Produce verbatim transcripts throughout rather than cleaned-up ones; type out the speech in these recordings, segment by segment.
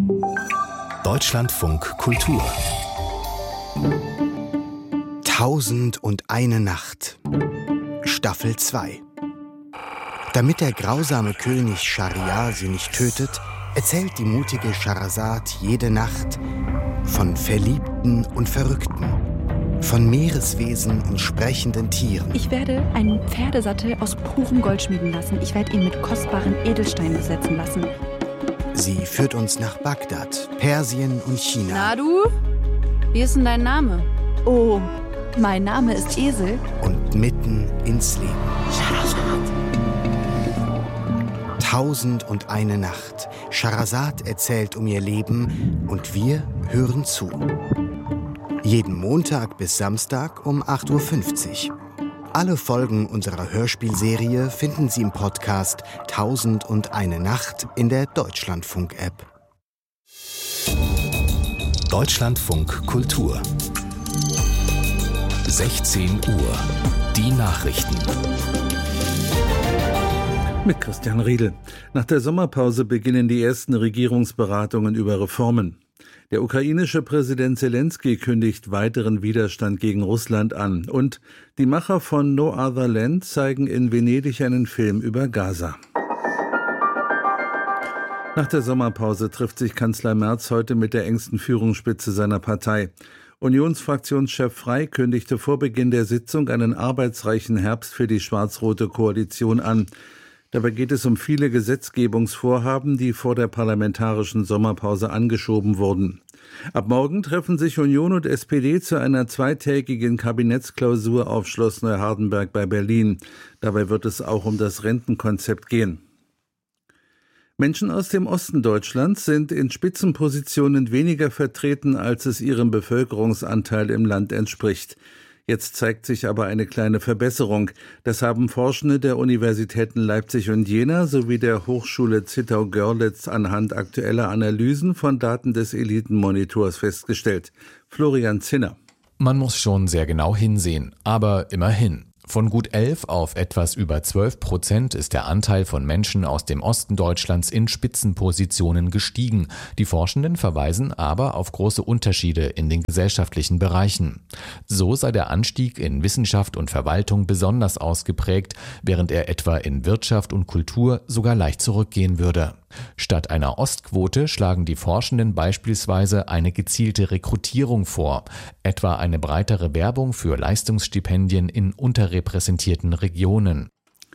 Deutschlandfunk Kultur. Tausend und eine Nacht. Staffel zwei. Damit der grausame König Schahriar sie nicht tötet, erzählt die mutige Schehersad jede Nacht von Verliebten und Verrückten, von Meereswesen und sprechenden Tieren. Ich werde einen Pferdesattel aus purem Gold schmieden lassen. Ich werde ihn mit kostbaren Edelsteinen besetzen lassen. Sie führt uns nach Bagdad, Persien und China. Na du? Wie ist denn dein Name? Oh, mein Name ist Esel. Und mitten ins Leben. Tausend und eine Nacht. Schehersad erzählt um ihr Leben und wir hören zu. Jeden Montag bis Samstag um acht Uhr fünfzig. Alle Folgen unserer Hörspielserie finden Sie im Podcast Tausend und eine Nacht in der Deutschlandfunk-App. Deutschlandfunk Kultur. sechzehn Uhr. Die Nachrichten. Mit Christian Riedel. Nach der Sommerpause beginnen die ersten Regierungsberatungen über Reformen. Der ukrainische Präsident Zelensky kündigt weiteren Widerstand gegen Russland an. Und die Macher von No Other Land zeigen in Venedig einen Film über Gaza. Nach der Sommerpause trifft sich Kanzler Merz heute mit der engsten Führungsspitze seiner Partei. Unionsfraktionschef Frey kündigte vor Beginn der Sitzung einen arbeitsreichen Herbst für die schwarz-rote Koalition an. Dabei geht es um viele Gesetzgebungsvorhaben, die vor der parlamentarischen Sommerpause angeschoben wurden. Ab morgen treffen sich Union und S P D zu einer zweitägigen Kabinettsklausur auf Schloss Neuhardenberg bei Berlin. Dabei wird es auch um das Rentenkonzept gehen. Menschen aus dem Osten Deutschlands sind in Spitzenpositionen weniger vertreten, als es ihrem Bevölkerungsanteil im Land entspricht. Jetzt zeigt sich aber eine kleine Verbesserung. Das haben Forschende der Universitäten Leipzig und Jena sowie der Hochschule Zittau-Görlitz anhand aktueller Analysen von Daten des Elitenmonitors festgestellt. Florian Zinner. Man muss schon sehr genau hinsehen, aber immerhin. Von gut elf auf etwas über zwölf Prozent ist der Anteil von Menschen aus dem Osten Deutschlands in Spitzenpositionen gestiegen. Die Forschenden verweisen aber auf große Unterschiede in den gesellschaftlichen Bereichen. So sei der Anstieg in Wissenschaft und Verwaltung besonders ausgeprägt, während er etwa in Wirtschaft und Kultur sogar leicht zurückgehen würde. Statt einer Ostquote schlagen die Forschenden beispielsweise eine gezielte Rekrutierung vor, etwa eine breitere Werbung für Leistungsstipendien in unterrepräsentierten Regionen.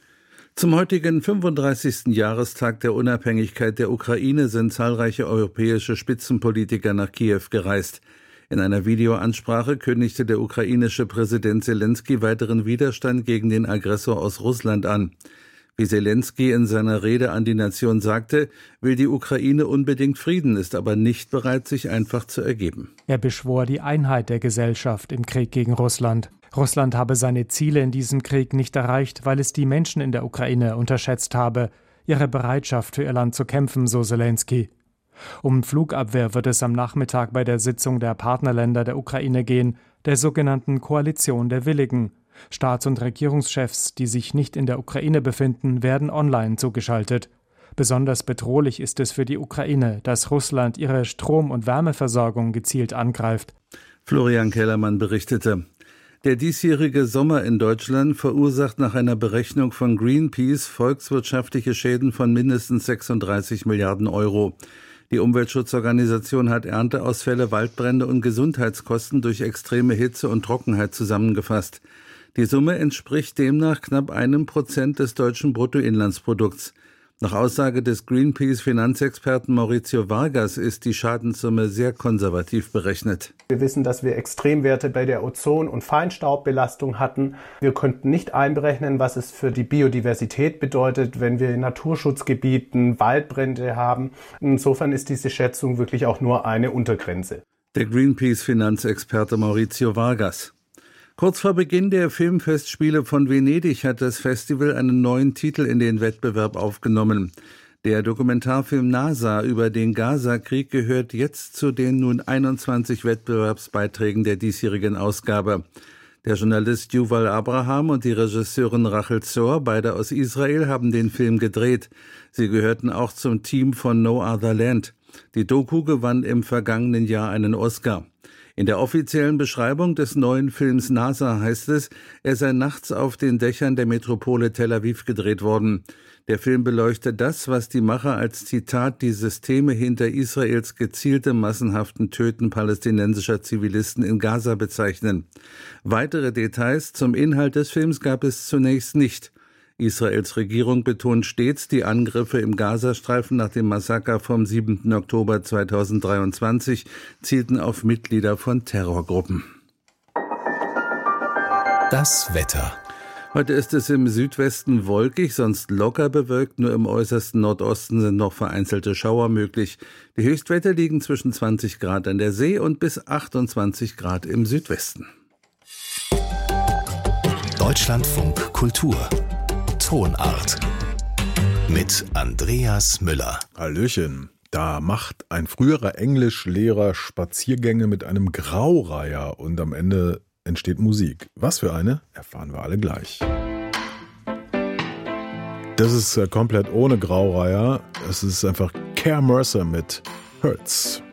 Zum heutigen fünfunddreißigsten Jahrestag der Unabhängigkeit der Ukraine sind zahlreiche europäische Spitzenpolitiker nach Kiew gereist. In einer Videoansprache kündigte der ukrainische Präsident Zelensky weiteren Widerstand gegen den Aggressor aus Russland an. Wie Zelensky in seiner Rede an die Nation sagte, will die Ukraine unbedingt Frieden, ist aber nicht bereit, sich einfach zu ergeben. Er beschwor die Einheit der Gesellschaft im Krieg gegen Russland. Russland habe seine Ziele in diesem Krieg nicht erreicht, weil es die Menschen in der Ukraine unterschätzt habe, ihre Bereitschaft für ihr Land zu kämpfen, so Zelensky. Um Flugabwehr wird es am Nachmittag bei der Sitzung der Partnerländer der Ukraine gehen, der sogenannten Koalition der Willigen. Staats- und Regierungschefs, die sich nicht in der Ukraine befinden, werden online zugeschaltet. Besonders bedrohlich ist es für die Ukraine, dass Russland ihre Strom- und Wärmeversorgung gezielt angreift. Florian Kellermann berichtete. Der diesjährige Sommer in Deutschland verursacht nach einer Berechnung von Greenpeace volkswirtschaftliche Schäden von mindestens sechsunddreißig Milliarden Euro. Die Umweltschutzorganisation hat Ernteausfälle, Waldbrände und Gesundheitskosten durch extreme Hitze und Trockenheit zusammengefasst. Die Summe entspricht demnach knapp einem Prozent des deutschen Bruttoinlandsprodukts. Nach Aussage des Greenpeace-Finanzexperten Maurizio Vargas ist die Schadenssumme sehr konservativ berechnet. Wir wissen, dass wir Extremwerte bei der Ozon- und Feinstaubbelastung hatten. Wir konnten nicht einberechnen, was es für die Biodiversität bedeutet, wenn wir in Naturschutzgebieten Waldbrände haben. Insofern ist diese Schätzung wirklich auch nur eine Untergrenze. Der Greenpeace-Finanzexperte Maurizio Vargas. Kurz vor Beginn der Filmfestspiele von Venedig hat das Festival einen neuen Titel in den Wettbewerb aufgenommen. Der Dokumentarfilm NASA über den Gaza-Krieg gehört jetzt zu den nun einundzwanzig Wettbewerbsbeiträgen der diesjährigen Ausgabe. Der Journalist Yuval Abraham und die Regisseurin Rachel Zor, beide aus Israel, haben den Film gedreht. Sie gehörten auch zum Team von No Other Land. Die Doku gewann im vergangenen Jahr einen Oscar. In der offiziellen Beschreibung des neuen Films NASA heißt es, er sei nachts auf den Dächern der Metropole Tel Aviv gedreht worden. Der Film beleuchtet das, was die Macher als Zitat die Systeme hinter Israels gezielte massenhaften Töten palästinensischer Zivilisten in Gaza bezeichnen. Weitere Details zum Inhalt des Films gab es zunächst nicht. Israels Regierung betont stets, die Angriffe im Gazastreifen nach dem Massaker vom siebten Oktober zweitausenddreiundzwanzig zielten auf Mitglieder von Terrorgruppen. Das Wetter. Heute ist es im Südwesten wolkig, sonst locker bewölkt. Nur im äußersten Nordosten sind noch vereinzelte Schauer möglich. Die Höchstwerte liegen zwischen zwanzig Grad an der See und bis achtundzwanzig Grad im Südwesten. Deutschlandfunk Kultur. Tonart. Mit Andreas Müller. Hallöchen. Da macht ein früherer Englischlehrer Spaziergänge mit einem Graureiher und am Ende entsteht Musik. Was für eine? Erfahren wir alle gleich. Das ist komplett ohne Graureiher. Es ist einfach Care Mercer mit Hurts.